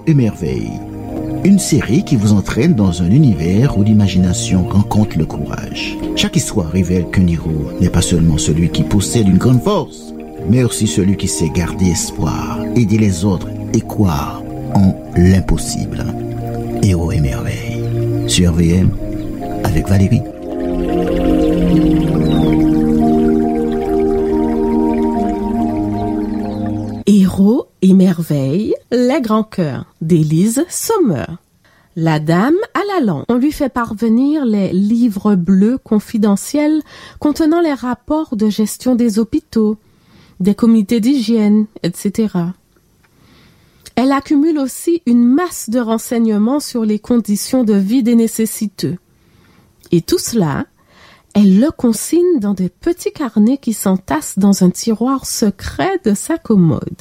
et merveilles. Une série qui vous entraîne dans un univers où l'imagination rencontre le courage. Chaque histoire révèle qu'un héros n'est pas seulement celui qui possède une grande force, mais aussi celui qui sait garder espoir, aider les autres et croire en l'impossible. Héros et merveilles. Sur VM, avec Valérie. Héros et merveilles, les grands cœurs d'Élise Sommer. La dame à la lampe. On lui fait parvenir les livres bleus confidentiels contenant les rapports de gestion des hôpitaux, des comités d'hygiène, etc. Elle accumule aussi une masse de renseignements sur les conditions de vie des nécessiteux. Et tout cela, elle le consigne dans des petits carnets qui s'entassent dans un tiroir secret de sa commode.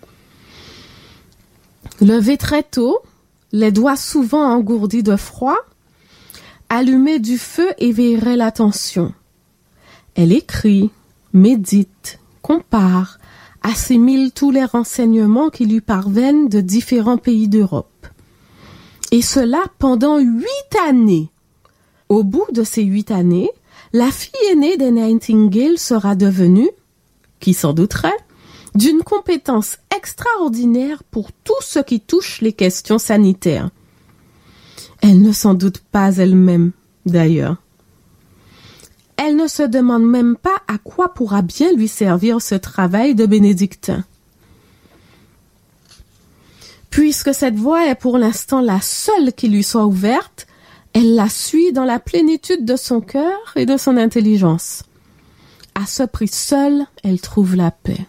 Levée très tôt, les doigts souvent engourdis de froid, allumer du feu éveillerait l'attention. Elle écrit, médite, compare, assimile tous les renseignements qui lui parviennent de différents pays d'Europe. Et cela pendant 8 années. Au bout de ces 8 années, la fille aînée des Nightingale sera devenue, qui s'en douterait, d'une compétence extraordinaire pour tout ce qui touche les questions sanitaires. Elle ne s'en doute pas elle-même, d'ailleurs. Elle ne se demande même pas à quoi pourra bien lui servir ce travail de bénédictin. Puisque cette voie est pour l'instant la seule qui lui soit ouverte, elle la suit dans la plénitude de son cœur et de son intelligence. À ce prix seul, elle trouve la paix.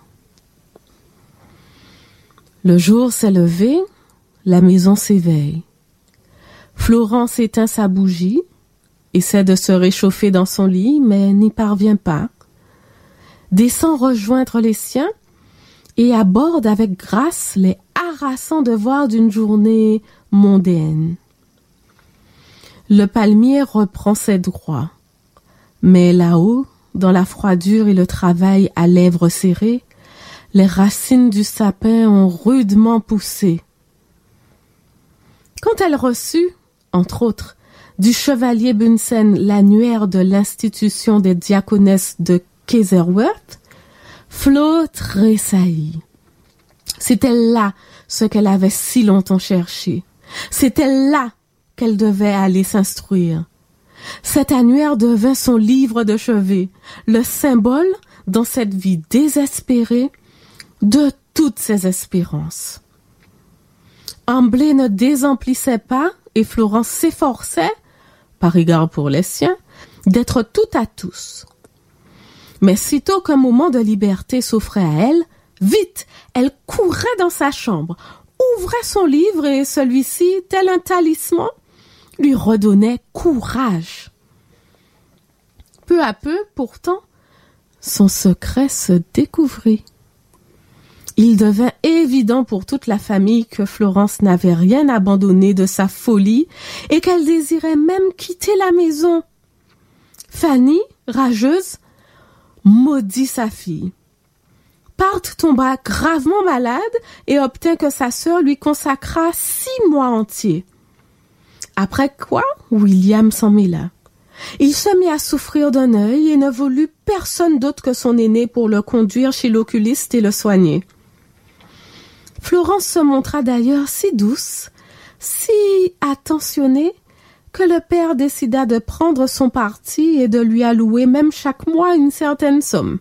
Le jour s'est levé, la maison s'éveille. Florence éteint sa bougie, essaie de se réchauffer dans son lit, mais n'y parvient pas. Descend rejoindre les siens et aborde avec grâce les harassants devoirs d'une journée mondaine. Le palmier reprend ses droits, mais là-haut, dans la froidure et le travail à lèvres serrées, les racines du sapin ont rudement poussé. Quand elle reçut, entre autres, du chevalier Bunsen l'annuaire de l'institution des diaconesses de Kaiserwerth, Flo tressaillit. C'était là ce qu'elle avait si longtemps cherché. C'était là qu'elle devait aller s'instruire. Cet annuaire devint son livre de chevet, le symbole, dans cette vie désespérée, de toutes ses espérances. Amblé ne désemplissait pas et Florence s'efforçait, par égard pour les siens, d'être tout à tous. Mais sitôt qu'un moment de liberté s'offrait à elle, vite, elle courait dans sa chambre, ouvrait son livre et celui-ci, tel un talisman, lui redonnait courage. Peu à peu, pourtant, son secret se découvrit. Il devint évident pour toute la famille que Florence n'avait rien abandonné de sa folie et qu'elle désirait même quitter la maison. Fanny, rageuse, maudit sa fille. Part tomba gravement malade et obtint que sa sœur lui consacrât 6 mois entiers. Après quoi, William s'en mêla. Il se mit à souffrir d'un œil et ne voulut personne d'autre que son aîné pour le conduire chez l'oculiste et le soigner. Florence se montra d'ailleurs si douce, si attentionnée, que le père décida de prendre son parti et de lui allouer même chaque mois une certaine somme.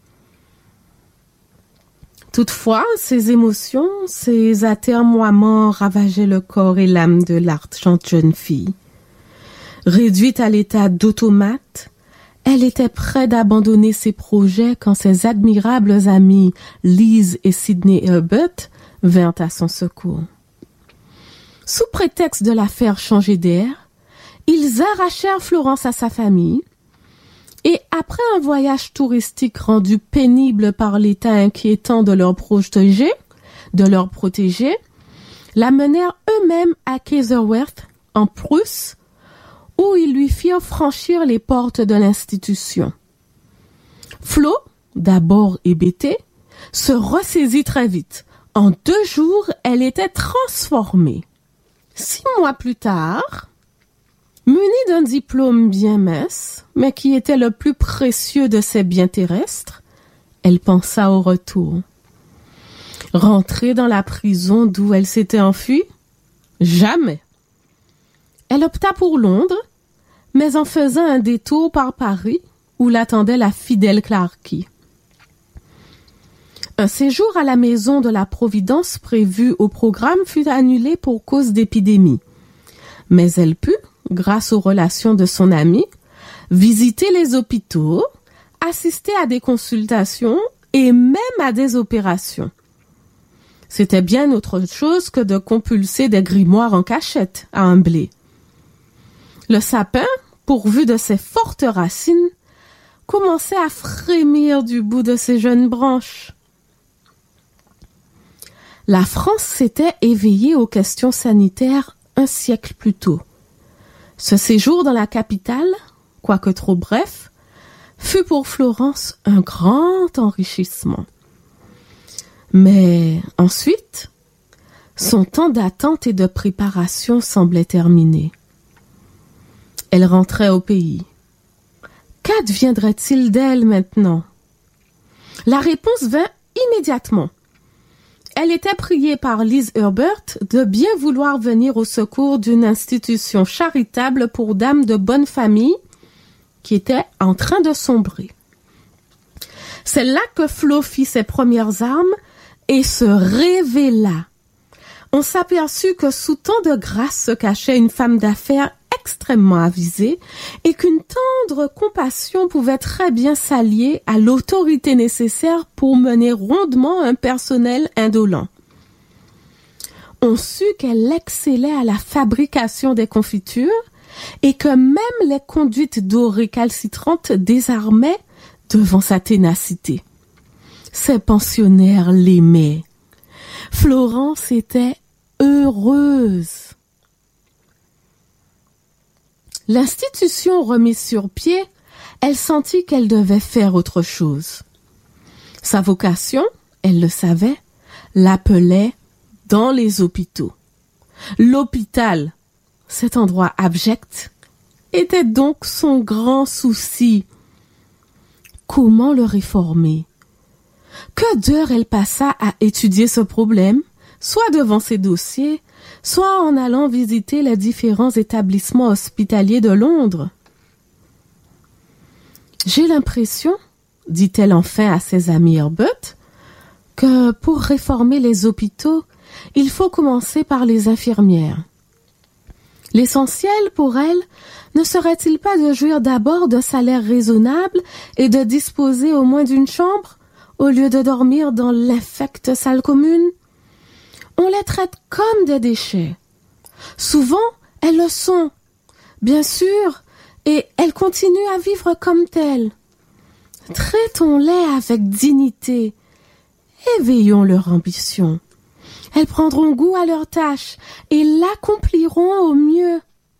Toutefois, ses émotions, ses atermoiements ravageaient le corps et l'âme de l'argente jeune fille. Réduite à l'état d'automate, elle était près d'abandonner ses projets quand ses admirables amis Lise et Sidney Herbert vinrent à son secours. Sous prétexte de la faire changer d'air, ils arrachèrent Florence à sa famille et, après un voyage touristique rendu pénible par l'état inquiétant de leur protégé, la menèrent eux-mêmes à Kaiserwerth, en Prusse, où ils lui firent franchir les portes de l'institution. Flo, d'abord hébété, se ressaisit très vite, En 2 jours, elle était transformée. 6 mois plus tard, munie d'un diplôme bien mince, mais qui était le plus précieux de ses biens terrestres, elle pensa au retour. Rentrer dans la prison d'où elle s'était enfuie? Jamais. Elle opta pour Londres, mais en faisant un détour par Paris, où l'attendait la fidèle Clarky. Un séjour à la maison de la Providence prévu au programme fut annulé pour cause d'épidémie. Mais elle put, grâce aux relations de son amie, visiter les hôpitaux, assister à des consultations et même à des opérations. C'était bien autre chose que de compulser des grimoires en cachette à un blé. Le sapin, pourvu de ses fortes racines, commençait à frémir du bout de ses jeunes branches. La France s'était éveillée aux questions sanitaires un siècle plus tôt. Ce séjour dans la capitale, quoique trop bref, fut pour Florence un grand enrichissement. Mais ensuite, son temps d'attente et de préparation semblait terminé. Elle rentrait au pays. Qu'adviendrait-il d'elle maintenant? La réponse vint immédiatement. Elle était priée par Liz Herbert de bien vouloir venir au secours d'une institution charitable pour dames de bonne famille qui était en train de sombrer. C'est là que Flo fit ses premières armes et se révéla. On s'aperçut que sous tant de grâce se cachait une femme d'affaires extrêmement avisée et qu'une tendre compassion pouvait très bien s'allier à l'autorité nécessaire pour mener rondement un personnel indolent. On sut qu'elle excellait à la fabrication des confitures et que même les conduites d'eau récalcitrantes désarmaient devant sa ténacité. Ses pensionnaires l'aimaient. Florence était heureuse. L'institution remise sur pied, elle sentit qu'elle devait faire autre chose. Sa vocation, elle le savait, l'appelait dans les hôpitaux. L'hôpital, cet endroit abject, était donc son grand souci. Comment le réformer? Que d'heures elle passa à étudier ce problème, soit devant ses dossiers, soit en allant visiter les différents établissements hospitaliers de Londres. J'ai l'impression, dit-elle enfin à ses amis Herbert, que pour réformer les hôpitaux, il faut commencer par les infirmières. L'essentiel pour elles ne serait-il pas de jouir d'abord d'un salaire raisonnable et de disposer au moins d'une chambre, au lieu de dormir dans l'infecte salle commune? On les traite comme des déchets. Souvent, elles le sont, bien sûr, et elles continuent à vivre comme telles. Traitons-les avec dignité, éveillons leur ambition. Elles prendront goût à leur tâche et l'accompliront au mieux.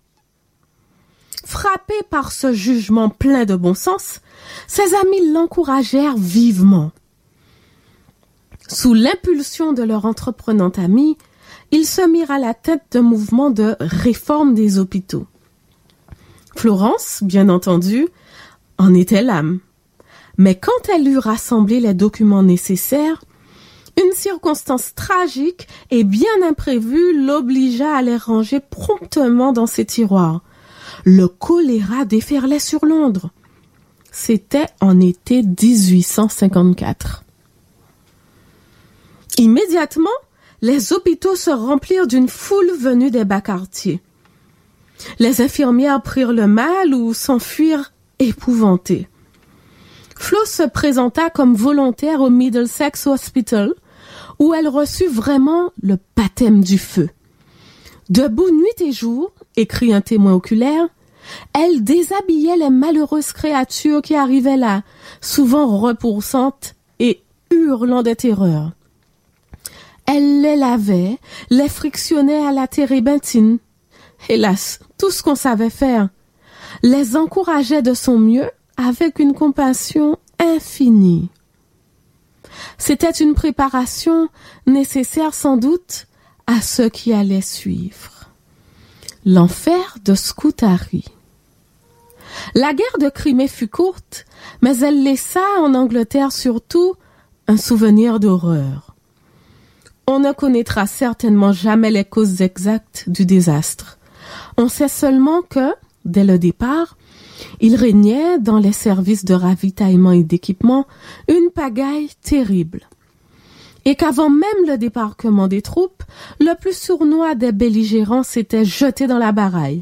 Frappée par ce jugement plein de bon sens, ses amis l'encouragèrent vivement. Sous l'impulsion de leur entreprenante amie, ils se mirent à la tête d'un mouvement de réforme des hôpitaux. Florence, bien entendu, en était l'âme. Mais quand elle eut rassemblé les documents nécessaires, une circonstance tragique et bien imprévue l'obligea à les ranger promptement dans ses tiroirs. Le choléra déferlait sur Londres. C'était en été 1854. Immédiatement, les hôpitaux se remplirent d'une foule venue des bas quartiers. Les infirmières prirent le mal ou s'enfuirent épouvantées. Flo se présenta comme volontaire au Middlesex Hospital, où elle reçut vraiment le baptême du feu. Debout nuit et jour, écrit un témoin oculaire, elle déshabillait les malheureuses créatures qui arrivaient là, souvent repoussantes et hurlant de terreur. Elle les lavait, les frictionnait à la térébenthine. Hélas, tout ce qu'on savait faire. Les encourageait de son mieux avec une compassion infinie. C'était une préparation nécessaire sans doute à ce qui allait suivre. L'enfer de Scutari. La guerre de Crimée fut courte, mais elle laissa en Angleterre surtout un souvenir d'horreur. On ne connaîtra certainement jamais les causes exactes du désastre. On sait seulement que, dès le départ, il régnait dans les services de ravitaillement et d'équipement une pagaille terrible. Et qu'avant même le débarquement des troupes, le plus sournois des belligérants s'était jeté dans la bataille.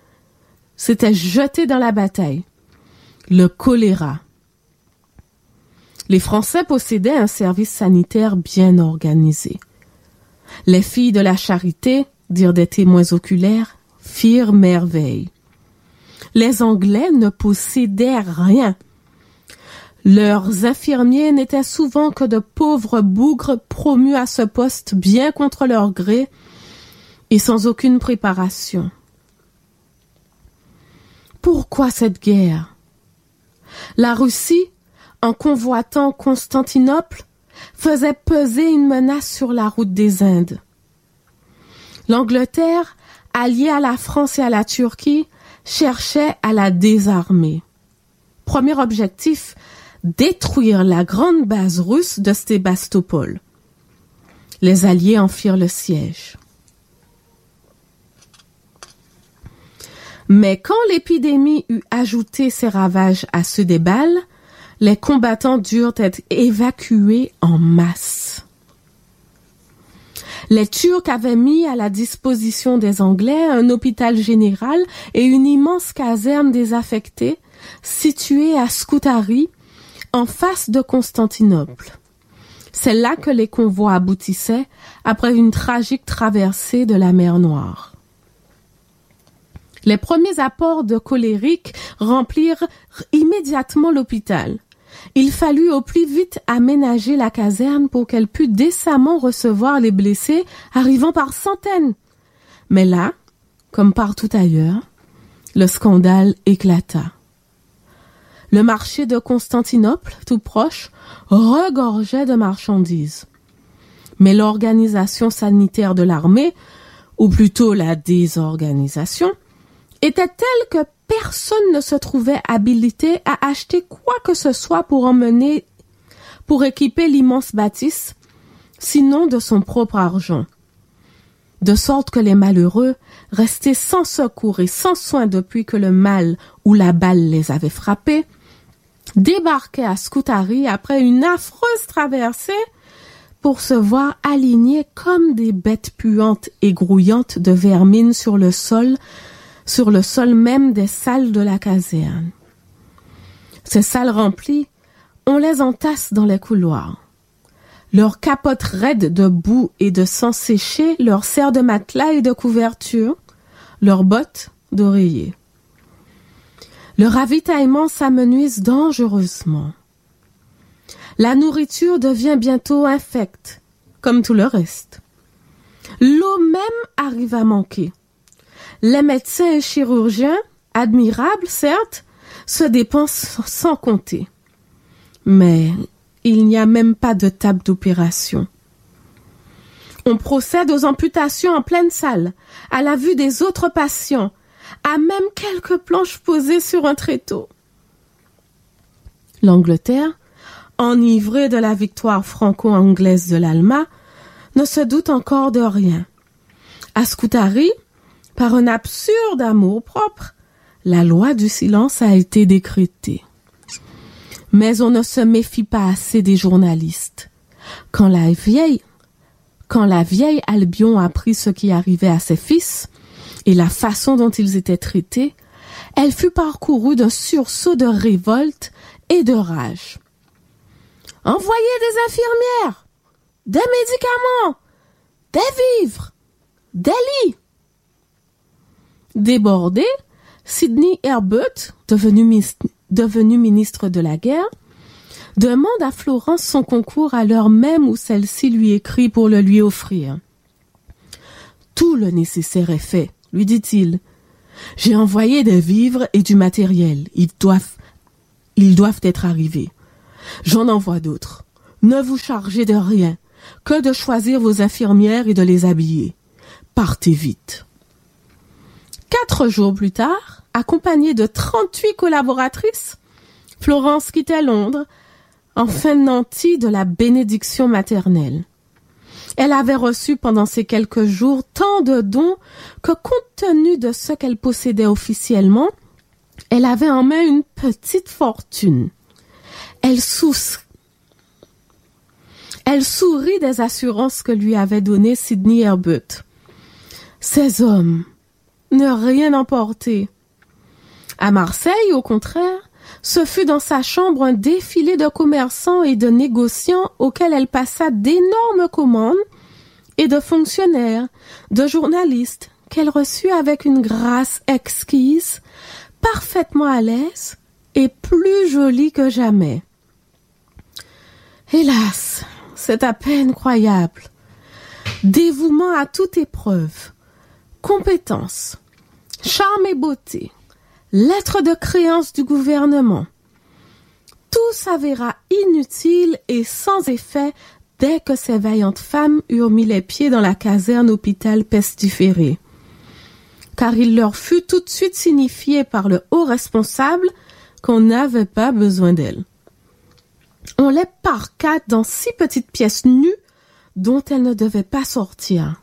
Le choléra. Les Français possédaient un service sanitaire bien organisé. Les filles de la charité, dirent des témoins oculaires, firent merveille. Les Anglais ne possédaient rien. Leurs infirmiers n'étaient souvent que de pauvres bougres promus à ce poste bien contre leur gré et sans aucune préparation. Pourquoi cette guerre? La Russie, en convoitant Constantinople, faisait peser une menace sur la route des Indes. L'Angleterre, alliée à la France et à la Turquie, cherchait à la désarmer. Premier objectif, détruire la grande base russe de Sébastopol. Les Alliés en firent le siège. Mais quand l'épidémie eut ajouté ses ravages à ceux des balles, les combattants durent être évacués en masse. Les Turcs avaient mis à la disposition des Anglais un hôpital général et une immense caserne désaffectée située à Scutari, en face de Constantinople. C'est là que les convois aboutissaient après une tragique traversée de la mer Noire. Les premiers apports de colériques remplirent immédiatement l'hôpital. Il fallut au plus vite aménager la caserne pour qu'elle pût décemment recevoir les blessés arrivant par centaines. Mais là, comme partout ailleurs, le scandale éclata. Le marché de Constantinople, tout proche, regorgeait de marchandises. Mais l'organisation sanitaire de l'armée, ou plutôt la désorganisation, était telle que personne ne se trouvait habilité à acheter quoi que ce soit pour équiper l'immense bâtisse, sinon de son propre argent. De sorte que les malheureux, restés sans secours et sans soin depuis que le mal ou la balle les avait frappés, débarquaient à Scutari après une affreuse traversée pour se voir alignés comme des bêtes puantes et grouillantes de vermine sur le sol même des salles de la caserne. Ces salles remplies, on les entasse dans les couloirs. Leurs capotes raides de boue et de sang séché leur servent de matelas et de couverture, leurs bottes d'oreiller. Le ravitaillement s'amenuise dangereusement. La nourriture devient bientôt infecte, comme tout le reste. L'eau même arrive à manquer. Les médecins et chirurgiens, admirables certes, se dépensent sans compter. Mais il n'y a même pas de table d'opération. On procède aux amputations en pleine salle, à la vue des autres patients, à même quelques planches posées sur un tréteau. L'Angleterre, enivrée de la victoire franco-anglaise de l'Alma, ne se doute encore de rien. À Scutari, par un absurde amour-propre, la loi du silence a été décrétée. Mais on ne se méfie pas assez des journalistes. Quand la vieille Albion apprit ce qui arrivait à ses fils et la façon dont ils étaient traités, elle fut parcourue d'un sursaut de révolte et de rage. « Envoyez des infirmières, des médicaments, des vivres, des lits !» Débordé, Sidney Herbert, devenu ministre de la guerre, demande à Florence son concours à l'heure même où celle-ci lui écrit pour le lui offrir. « Tout le nécessaire est fait, lui dit-il. J'ai envoyé des vivres et du matériel. Ils doivent être arrivés. J'en envoie d'autres. Ne vous chargez de rien, que de choisir vos infirmières et de les habiller. Partez vite. 4 jours plus tard, accompagnée de 38 collaboratrices, Florence quittait Londres, enfin nantie de la bénédiction maternelle. Elle avait reçu pendant ces quelques jours tant de dons que, compte tenu de ce qu'elle possédait officiellement, elle avait en main une petite fortune. Elle sourit des assurances que lui avait données Sidney Herbert. Ces hommes ne rien emporté. À Marseille, au contraire, ce fut dans sa chambre un défilé de commerçants et de négociants auxquels elle passa d'énormes commandes et de fonctionnaires, de journalistes qu'elle reçut avec une grâce exquise, parfaitement à l'aise et plus jolie que jamais. Hélas, c'est à peine croyable. Dévouement à toute épreuve, compétence, charme et beauté, lettre de créance du gouvernement. Tout s'avéra inutile et sans effet dès que ces vaillantes femmes eurent mis les pieds dans la caserne hôpital pestiférée. Car il leur fut tout de suite signifié par le haut responsable qu'on n'avait pas besoin d'elles. On les parqua dans 6 petites pièces nues dont elles ne devaient pas sortir.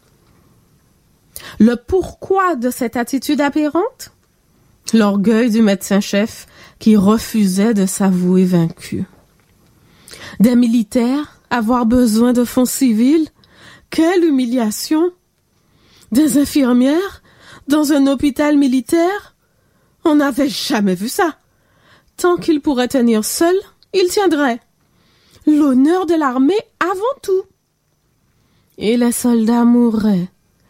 Le pourquoi de cette attitude aberrante? L'orgueil du médecin-chef qui refusait de s'avouer vaincu. Des militaires avoir besoin de fonds civils? Quelle humiliation! Des infirmières dans un hôpital militaire? On n'avait jamais vu ça. Tant qu'il pourrait tenir seul, il tiendrait. L'honneur de l'armée avant tout. Et les soldats mourraient.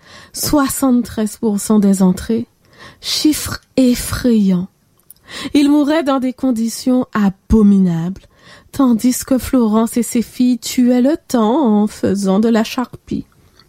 73% des entrées, chiffre effrayant. Ils mouraient dans des conditions abominables, tandis que Florence et ses filles tuaient le temps en faisant de la charpie.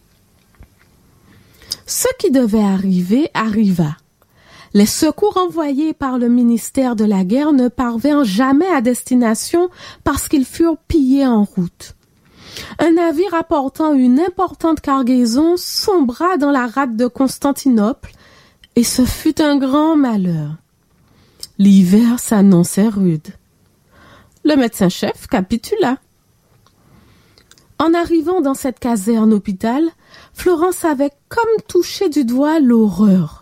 Ce qui devait arriver arriva. Les secours envoyés par le ministère de la Guerre ne parvinrent jamais à destination parce qu'ils furent pillés en route. Un navire apportant une importante cargaison sombra dans la rade de Constantinople et ce fut un grand malheur. L'hiver s'annonçait rude. Le médecin-chef capitula. En arrivant dans cette caserne hôpital, Florence avait comme touché du doigt l'horreur.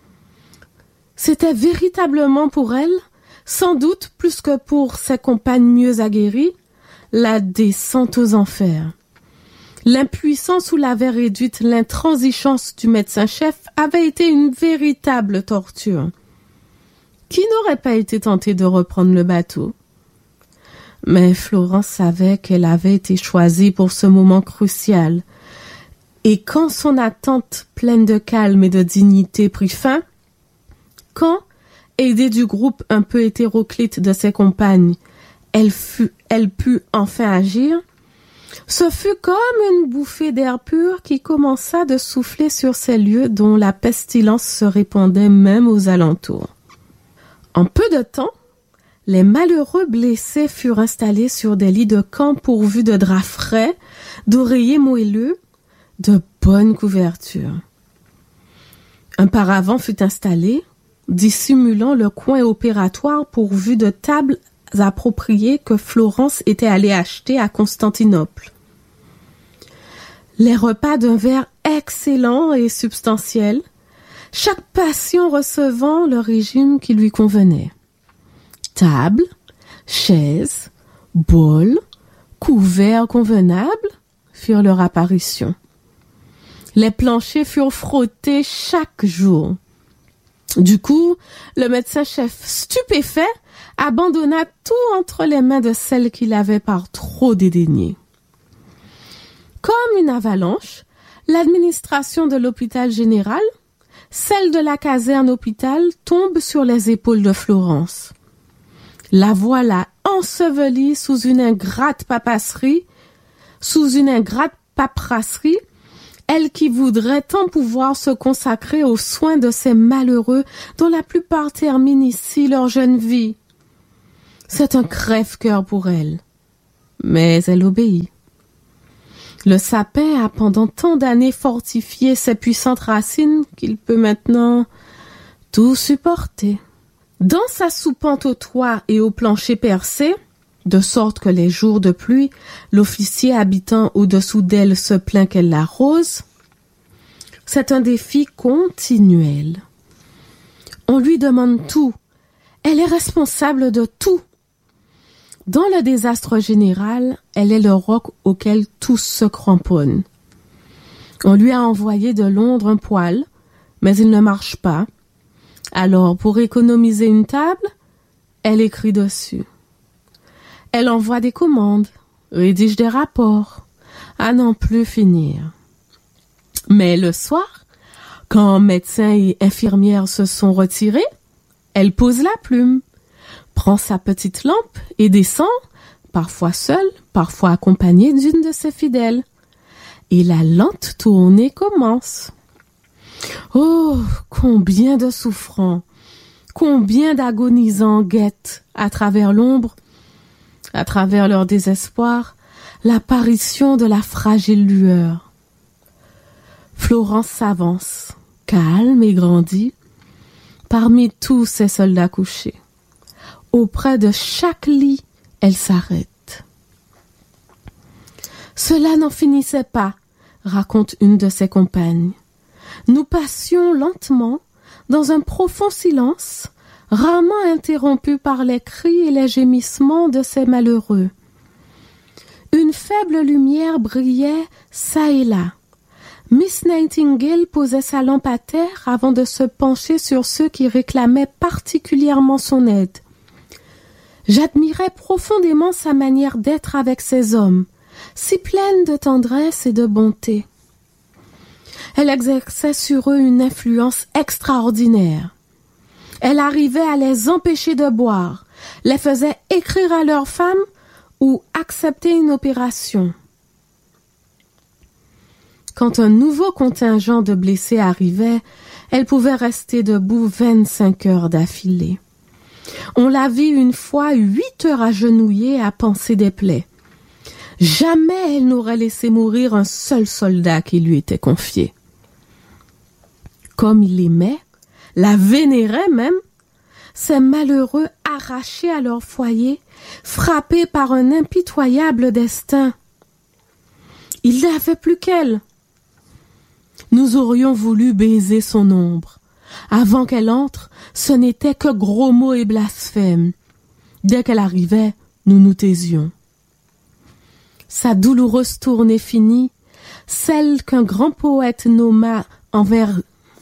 C'était véritablement pour elle, sans doute plus que pour ses compagnes mieux aguerries, la descente aux enfers. L'impuissance où l'avait réduite l'intransigeance du médecin-chef avait été une véritable torture. Qui n'aurait pas été tenté de reprendre le bateau? Mais Florence savait qu'elle avait été choisie pour ce moment crucial. Et quand son attente pleine de calme et de dignité prit fin, quand, aidée du groupe un peu hétéroclite de ses compagnes, elle put enfin agir, ce fut comme une bouffée d'air pur qui commença de souffler sur ces lieux dont la pestilence se répandait même aux alentours. En peu de temps, les malheureux blessés furent installés sur des lits de camp pourvus de draps frais, d'oreillers moelleux, de bonnes couvertures. Un paravent fut installé, dissimulant le coin opératoire pourvu de tables appropriées que Florence était allée acheter à Constantinople. Les repas d'un verre excellent et substantiel, chaque patient recevant le régime qui lui convenait. Table, chaises, bols, couverts convenables firent leur apparition. Les planchers furent frottés chaque jour. Du coup, le médecin-chef, stupéfait, abandonna tout entre les mains de celle qu'il avait par trop dédaigné. Comme une avalanche, l'administration de l'hôpital général, celle de la caserne hôpital, tombe sur les épaules de Florence. La voilà ensevelie sous une ingrate paperasserie, elle qui voudrait tant pouvoir se consacrer aux soins de ces malheureux dont la plupart terminent ici leur jeune vie. C'est un crève-cœur pour elle. mais elle obéit. Le sapin a pendant tant d'années fortifié ses puissantes racines qu'il peut maintenant tout supporter. Dans sa soupente au toit et au plancher percé, de sorte que les jours de pluie, l'officier habitant au-dessous d'elle se plaint qu'elle l'arrose, c'est un défi continuel. On lui demande tout. Elle est responsable de tout. Dans le désastre général, elle est le roc auquel tous se cramponnent. On lui a envoyé de Londres un poêle, mais il ne marche pas. Alors, pour économiser une table, elle écrit dessus. Elle envoie des commandes, rédige des rapports, à n'en plus finir. Mais le soir, quand médecins et infirmières se sont retirés, elle pose la plume, prend sa petite lampe et descend, parfois seule, parfois accompagnée d'une de ses fidèles. Et la lente tournée commence. Oh, combien de souffrants, combien d'agonisants guettent à travers l'ombre, à travers leur désespoir, l'apparition de la fragile lueur. Florence s'avance, calme et grandie, parmi tous ces soldats couchés. Auprès de chaque lit, elle s'arrête. Cela n'en finissait pas, raconte une de ses compagnes. Nous passions lentement dans un profond silence, rarement interrompu par les cris et les gémissements de ces malheureux. Une faible lumière brillait çà et là. Miss Nightingale posait sa lampe à terre avant de se pencher sur ceux qui réclamaient particulièrement son aide. J'admirais profondément sa manière d'être avec ces hommes, si pleine de tendresse et de bonté. Elle exerçait sur eux une influence extraordinaire. Elle arrivait à les empêcher de boire, les faisait écrire à leurs femmes ou accepter une opération. Quand un nouveau contingent de blessés arrivait, elle pouvait rester debout 25 heures d'affilée. On la vit une fois 8 heures agenouillée à panser des plaies. Jamais elle n'aurait laissé mourir un seul soldat qui lui était confié. Comme il l'aimait, la vénérait même, ces malheureux arrachés à leur foyer, frappés par un impitoyable destin. Il n'avait plus qu'elle. Nous aurions voulu baiser son ombre. Avant qu'elle entre, ce n'était que gros mots et blasphèmes. Dès qu'elle arrivait, nous nous taisions. Sa douloureuse tournée finie, celle qu'un grand poète nomma en vers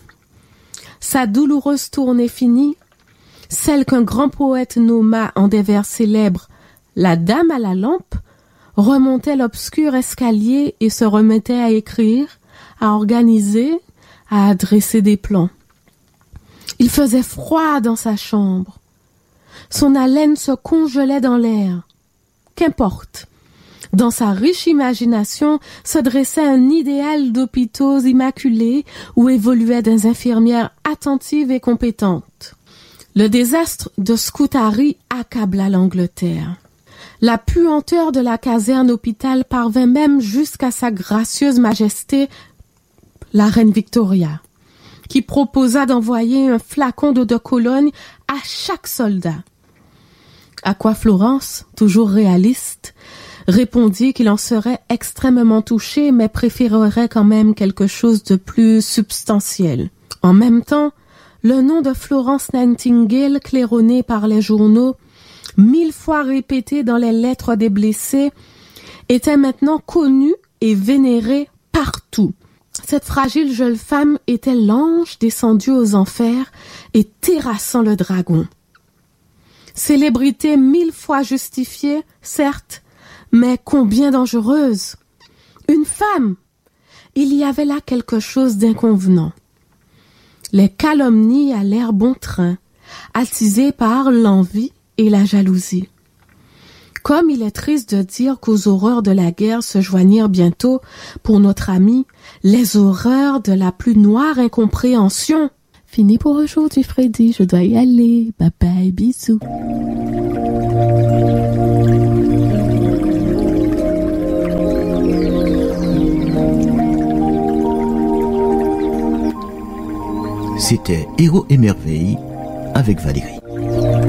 célèbres la dame à la lampe, remontait l'obscur escalier et se remettait à écrire, à organiser, à dresser des plans. Il faisait froid dans sa chambre. Son haleine se congelait dans l'air. Qu'importe. Dans sa riche imagination se dressait un idéal d'hôpitaux immaculés où évoluaient des infirmières attentives et compétentes. Le désastre de Scutari accabla l'Angleterre. La puanteur de la caserne hôpital parvint même jusqu'à sa gracieuse majesté, la reine Victoria, qui proposa d'envoyer un flacon d'eau de Cologne à chaque soldat. À quoi Florence, toujours réaliste, répondit qu'il en serait extrêmement touché, mais préférerait quand même quelque chose de plus substantiel. En même temps, le nom de Florence Nightingale, claironné par les journaux, 1000 fois répété dans les lettres des blessés, était maintenant connu et vénéré partout. Cette fragile jeune femme était l'ange descendu aux enfers et terrassant le dragon. Célébrité 1000 fois justifiée, certes, mais combien dangereuse. Une femme! Il y avait là quelque chose d'inconvenant. Les calomnies allèrent bon train, attisées par l'envie et la jalousie. Comme il est triste de dire qu'aux horreurs de la guerre se joignirent bientôt, pour notre ami, les horreurs de la plus noire incompréhension. Fini pour aujourd'hui, Freddy, je dois y aller. Bye bye, bisous. C'était Héros et Merveilles avec Valérie.